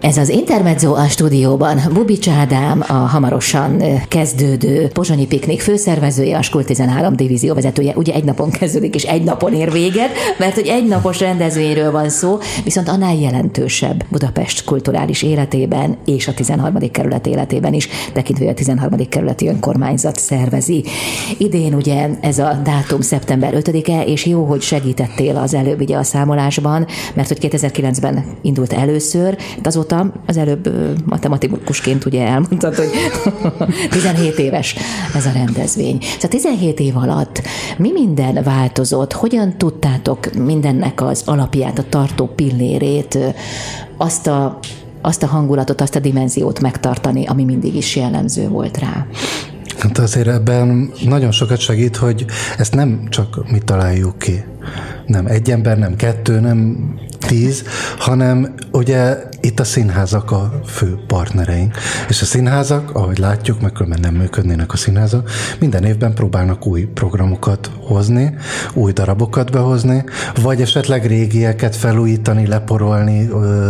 Ez az Intermezzo a stúdióban. Bubics Ádám, a hamarosan kezdődő Pozsonyi Piknik főszervezője, a Skul 13 divízió vezetője. Ugye egy napon kezdődik, és egy napon ér véget, mert hogy egy napos rendezvényről van szó, viszont annál jelentősebb Budapest kulturális életében és a 13. kerület életében is, tekintve a 13. kerületi önkormányzat szervezi. Idén ugye ez a dátum szeptember 5-e, és jó, hogy segítettél az előbb ugye a számolásban, mert hogy 2009-ben indult először, azóta az előbb matematikusként ugye elmondtad, hogy 17 éves ez a rendezvény. Szóval 17 év alatt mi minden változott? Hogyan tudtátok mindennek az alapját, a tartó pillérét, azt a hangulatot, azt a dimenziót megtartani, ami mindig is jellemző volt rá? Hát azért ebben nagyon sokat segít, hogy ezt nem csak mi találjuk ki. Nem egy ember, nem 2, nem 10, hanem ugye itt a színházak a fő partnereink. És a színházak, ahogy látjuk, meg különben nem működnének a színházak, minden évben próbálnak új programokat hozni, új darabokat behozni, vagy esetleg régieket felújítani, leporolni,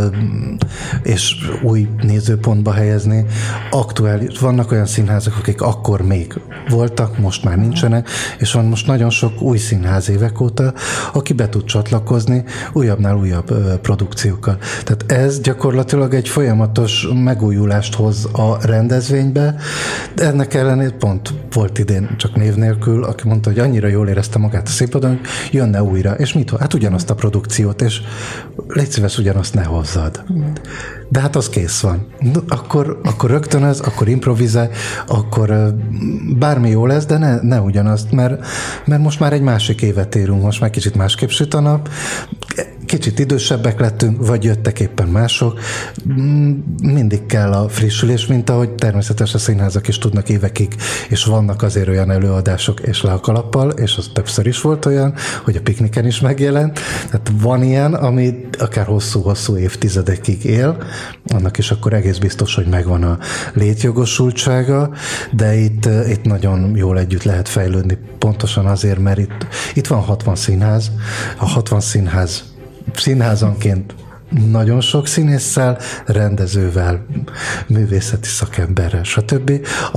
és új nézőpontba helyezni. Aktuális, vannak olyan színházak, akik akkor még voltak, most már nincsenek, és van most nagyon sok új színház évek óta, aki be tud csatlakozni újabbnál újabb produkciókkal. Tehát ez gyakorlatilag egy folyamatos megújulást hoz a rendezvénybe, de ennek ellenére pont volt idén, csak név nélkül, aki mondta, hogy annyira jól érezte magát a színpadon, hogy jönne újra, és mit? Hát ugyanazt a produkciót, és légy szíves, ugyanazt ne hozzad. De hát az kész van. Akkor rögtönöz, akkor improvizálj, akkor bármi jó lesz, de ne ugyanazt, mert most már egy másik évet érünk, most már kicsit másképp süt a nap, kicsit idősebbek lettünk, vagy jöttek éppen mások. Mindig kell a frissülés, mint ahogy természetesen a színházak is tudnak évekig, és vannak azért olyan előadások, és le a kalappal, és az többször is volt olyan, hogy a Pikniken is megjelent. Tehát van ilyen, ami akár hosszú-hosszú évtizedekig él, annak is akkor egész biztos, hogy megvan a létjogosultsága, de itt nagyon jól együtt lehet fejlődni, pontosan azért, mert itt van 60 színház, a 60 színházanként nagyon sok színésszel, rendezővel, művészeti szakemberrel, stb.,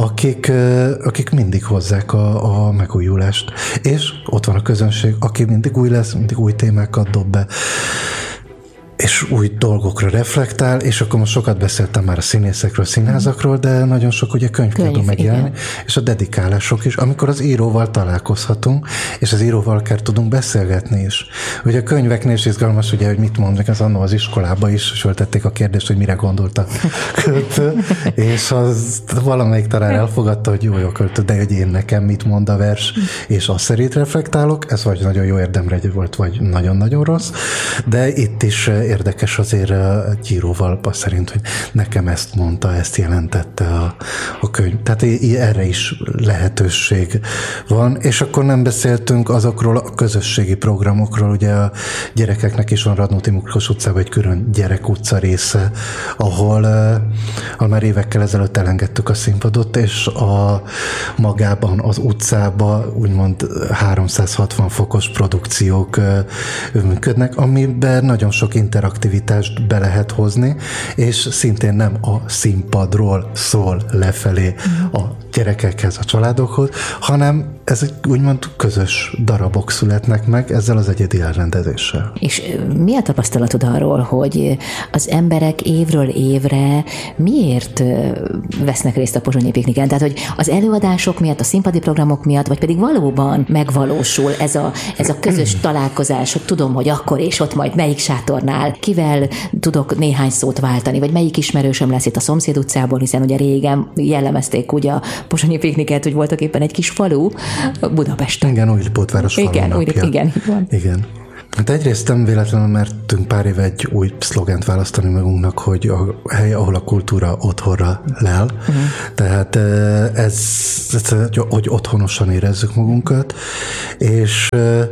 akik mindig hozzák a megújulást. És ott van a közönség, aki mindig új lesz, mindig új témákat dob be, és új dolgokra reflektál, és akkor most sokat beszéltem már a színészekről, színházakról, de nagyon sok ugye könyvkiadó megjelenni, és a dedikálások is, amikor az íróval találkozhatunk, és az íróval kell tudunk beszélgetni is. Ugye a könyveknél is izgalmas, ugye, hogy mit mondják, az annó az iskolába is föltették a kérdést, hogy mire gondolt a költő, és az valamelyik talán elfogadta, hogy jó költő, de hogy én nekem mit mond a vers, és azt szerint reflektálok, ez vagy nagyon jó érdemre volt, vagy nagyon-nagyon rossz, de itt is érdekes azért egy íróval azt szerint, hogy nekem ezt mondta, ezt jelentette a könyv. Tehát erre is lehetőség van, és akkor nem beszéltünk azokról a közösségi programokról, ugye a gyerekeknek is van Radnóti Miklós utcában egy külön gyerek utca része, ahol már évekkel ezelőtt elengedtük a színpadot, és magában az utcában úgymond 360 fokos produkciók működnek, amiben nagyon sok interaktivitást be lehet hozni, és szintén nem a színpadról szól lefelé a gyerekekhez, a családokhoz, hanem ez egy úgymond közös darabok születnek meg ezzel az egyedi elrendezéssel. És mi a tapasztalatod arról, hogy az emberek évről évre miért vesznek részt a Pozsonyi Pikniken? Tehát, hogy az előadások miatt, a színpadi programok miatt, vagy pedig valóban megvalósul ez a közös találkozás, hogy tudom, hogy akkor és ott majd melyik sátornál, kivel tudok néhány szót váltani, vagy melyik ismerősöm lesz itt a szomszéd utcából, hiszen ugye régen jellemezték ugye a Pozsonyi Pikniket, hogy voltak éppen egy kis falu Budapesten. Igen, Újlipótváros falu napja. Igen. Hát egyrészt nem véletlenül mertünk pár éve egy új szlogent választani magunknak, hogy a hely, ahol a kultúra otthonra lel. Tehát ez, hogy otthonosan érezzük magunkat, és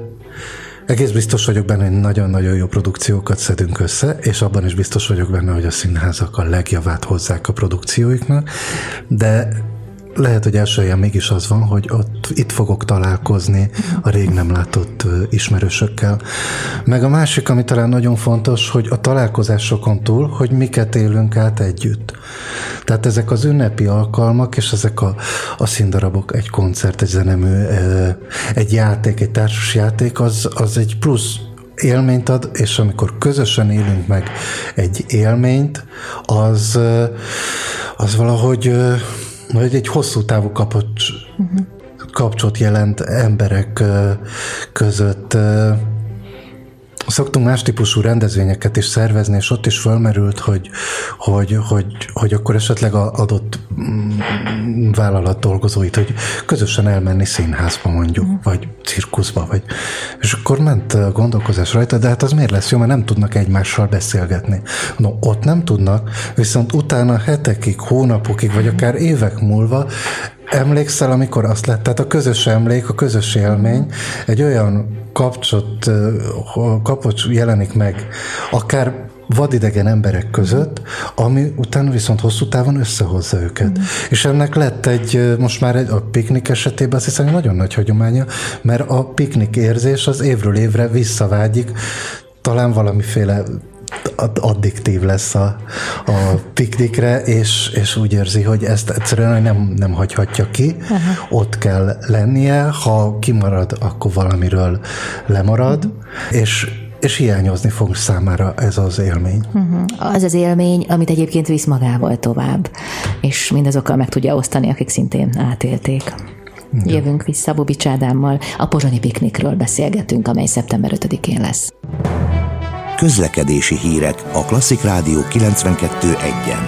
egész biztos vagyok benne, hogy nagyon-nagyon jó produkciókat szedünk össze, és abban is biztos vagyok benne, hogy a színházak a legjavát hozzák a produkcióiknak, de lehet, hogy első helyen mégis az van, hogy itt fogok találkozni a rég nem látott ismerősökkel. Meg a másik, ami talán nagyon fontos, hogy a találkozásokon túl, hogy miket élünk át együtt. Tehát ezek az ünnepi alkalmak, és ezek a színdarabok, egy koncert, egy zenemű, egy játék, egy társas játék, az egy plusz élményt ad, és amikor közösen élünk meg egy élményt, az valahogy egy hosszú távú kapcsolat jelent emberek között. Szoktunk más típusú rendezvényeket is szervezni, és ott is felmerült, hogy akkor esetleg adott vállalat dolgozóit, hogy közösen elmenni színházba mondjuk, vagy cirkuszba, és akkor ment a gondolkozás rajta, de hát az miért lesz jó, mert nem tudnak egymással beszélgetni. No, ott nem tudnak, viszont utána hetekig, hónapokig, vagy akár évek múlva emlékszel, amikor azt lett, tehát a közös emlék, a közös élmény, egy olyan kapocs jelenik meg, akár vadidegen emberek között, ami utána viszont hosszú távon összehozza őket. És ennek lett most már a piknik esetében azt hiszem nagyon nagy hagyománya, mert a piknik érzés az évről évre visszavágyik, talán valamiféle addiktív lesz a piknikre, és úgy érzi, hogy ezt egyszerűen nem hagyhatja ki. Ott kell lennie, ha kimarad, akkor valamiről lemarad, és hiányozni fog számára ez az élmény. Az az élmény, amit egyébként visz magával tovább, és mindazokkal meg tudja osztani, akik szintén átélték. Jövünk vissza Bubics Ádámmal, a pozsonyi piknikről beszélgetünk, amely szeptember 5-én lesz. Közlekedési hírek a Klasszik Rádió 92.1-en.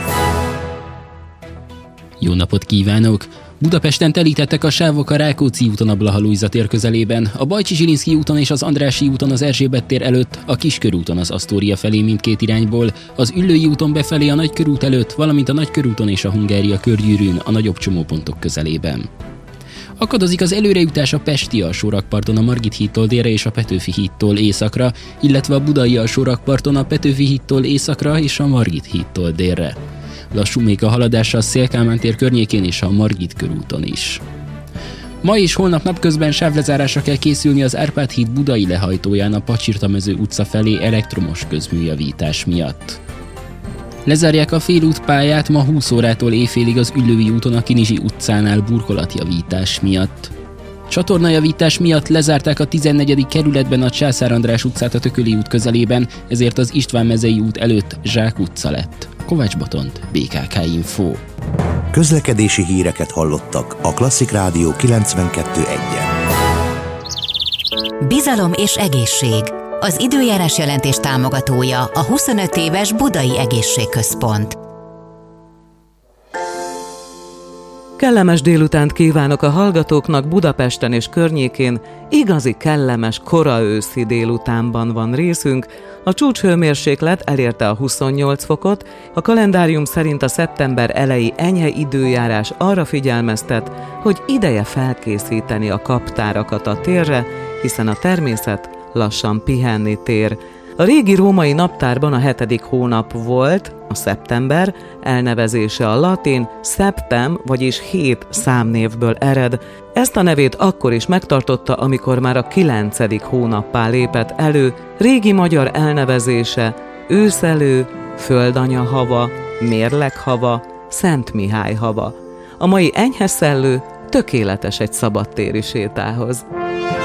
Jó napot kívánok! Budapesten telítettek a sávok a Rákóczi úton a Blaha-Lujza tér közelében, a Bajcsy-Zsilinszky úton és az Andrássy úton az Erzsébet tér előtt, a Kiskörúton az Asztória felé mindkét irányból, az Üllői úton befelé a Nagykörút előtt, valamint a Nagykörúton és a Hungária körgyűrűn a nagyobb csomópontok közelében. Akadozik az előrejutás a pesti alsórakparton a Margit hídtól délre és a Petőfi hídtól északra, illetve a budai alsórakparton a Petőfi hídtól északra és a Margit hídtól délre. Lassú még a haladása a Széll-Kálmán tér környékén és a Margit körúton is. Ma és holnap napközben sávlezárásra kell készülni az Árpád híd budai lehajtóján a Pacsirtamező utca felé elektromos közműjavítás miatt. Lezárják a félútpályát ma 20 órától éjfélig az Üllői úton a Kinizsi utcánál burkolatjavítás miatt. Csatornajavítás miatt lezárták a 14. kerületben a Császár András utcát a Tököli út közelében, ezért az István Mezei út előtt Zsák utca lett. Kovács Botont, BKK Info. Közlekedési híreket hallottak a Klasszik Rádió 92.1-en. Bizalom és egészség. Az időjárás jelentés támogatója a 25 éves Budai Egészségközpont. Kellemes délutánt kívánok a hallgatóknak. Budapesten és környékén igazi kellemes kora őszi délutánban van részünk. A csúcshőmérséklet elérte a 28 fokot, a kalendárium szerint a szeptember elejé enyhe időjárás arra figyelmeztet, hogy ideje felkészíteni a kaptárakat a térre, hiszen a természet lassan pihenni tér. A régi római naptárban a 7. hónap volt, a szeptember, elnevezése a latin septem, vagyis 7 számnévből ered. Ezt a nevét akkor is megtartotta, amikor már a 9. hónappá lépett elő, régi magyar elnevezése őszelő, földanya hava, mérleghava, Szent Mihály hava. A mai enyhe szellő tökéletes egy szabadtéri sétához.